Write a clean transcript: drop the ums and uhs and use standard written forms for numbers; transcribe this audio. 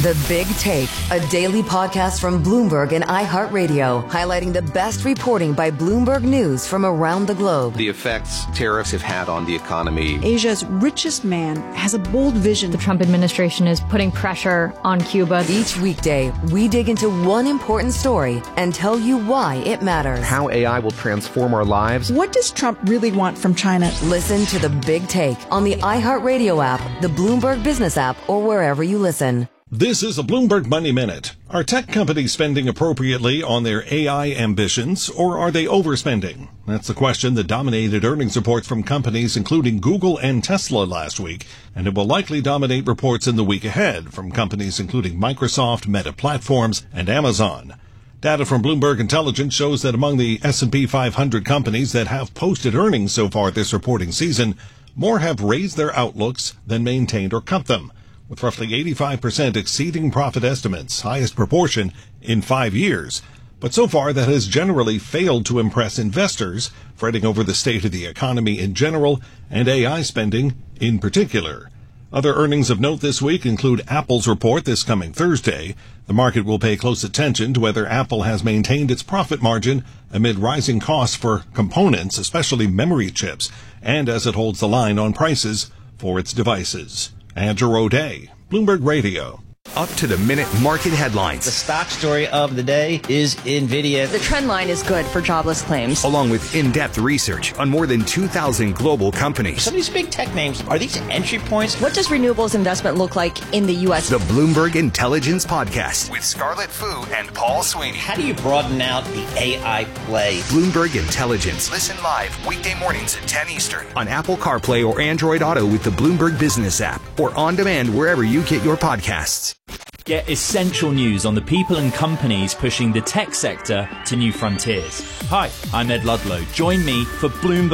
The Big Take, a daily podcast from Bloomberg and iHeartRadio, highlighting the best reporting by Bloomberg News from around the globe. The effects tariffs have had on the economy. Asia's richest man has a bold vision. The Trump administration is putting pressure on Cuba. Each weekday, we dig into one important story and tell you why it matters. How AI will transform our lives. What does Trump really want from China? Listen to The Big Take on the iHeartRadio app, the Bloomberg Business app, or wherever you listen. This is a Bloomberg Money Minute. Are tech companies spending appropriately on their AI ambitions, or are they overspending? That's the question that dominated earnings reports from companies including Google and Tesla last week, and it will likely dominate reports in the week ahead from companies including Microsoft, Meta Platforms, and Amazon. Data from Bloomberg Intelligence shows that among the S&P 500 companies that have posted earnings so far this reporting season, more have raised their outlooks than maintained or cut them, with roughly 85% exceeding profit estimates, highest proportion in 5 years. But so far, that has generally failed to impress investors, fretting over the state of the economy in general and AI spending in particular. Other earnings of note this week include Apple's report this coming Thursday. The market will pay close attention to whether Apple has maintained its profit margin amid rising costs for components, especially memory chips, and as it holds the line on prices for its devices. Andrew O'Day, Bloomberg Radio. Up-to-the-minute market headlines. The stock story of the day is NVIDIA. The trend line is good for jobless claims. Along with in-depth research on more than 2,000 global companies. Some of these big tech names, are these entry points? What does renewables investment look like in the U.S.? The Bloomberg Intelligence Podcast with Scarlett Fu and Paul Sweeney. How do you broaden out the AI play? Bloomberg Intelligence. Listen live weekday mornings at 10 Eastern on Apple CarPlay or Android Auto with the Bloomberg Business app or on demand wherever you get your podcasts. Get essential news on the people and companies pushing the tech sector to new frontiers. Hi, I'm Ed Ludlow. Join me for Bloomberg